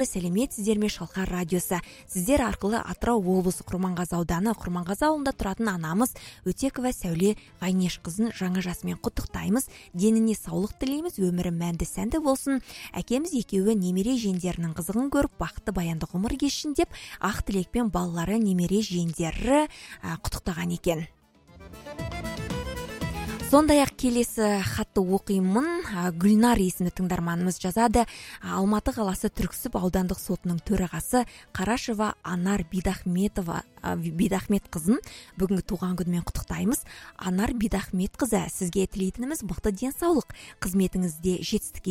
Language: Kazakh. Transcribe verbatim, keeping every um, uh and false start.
баршаларыңызды сәлеметсіздер ме? Шалқар радиосы. Сіздер арқылы Атырау облысы Құрманғазы ауданы Құрманғазы ауылында тұратын анамыз Өтекова Сәуле Ғайнешқызын жаңа жасымен құттықтаймыз. Деніне саулық тілейміз, өмірі мәнді сәнді болсын. Әкеміз екеуі немере жиендерінің қызығын көріп, бақытты баянды ғұмыр кешсін деп, ақ тілекпен балалары, немере жиендері құттықтаған екен. Сондай-ақ келесі хатты оқимын. Гүлнар есімді тыңдарманымыз жазады. Алматы қаласы Түрксіб аудандық сотының төрағасы Қарашева Анар Бидахметова Бидахмет қызын бүгінгі туған күнімен құттықтаймыз. Анар Бидахмет қызы, сізге тілейтініміз мықты денсаулық, қызметіңізде жетістікке